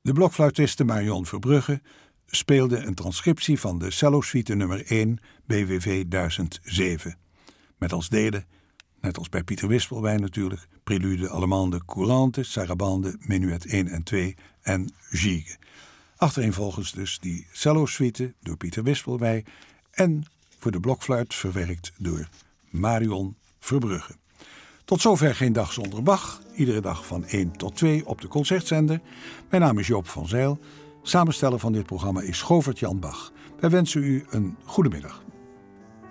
De blokfluitiste Marion Verbrugge speelde een transcriptie van de cellosuite nummer 1 BWV 1007. Met als delen, net als bij Pieter Wispelwijn natuurlijk, prélude allemande courante, sarabande, menuet 1 en 2 en gigue. Achtereenvolgens dus die cellosuite door Pieter Wispelwijn en voor de blokfluit verwerkt door Marion Verbrugge. Tot zover Geen Dag Zonder Bach. Iedere dag van 1 tot 2 op de Concertzender. Mijn naam is Joop van Zijl. Samensteller van dit programma is Govert Jan Bach. Wij wensen u een goede middag.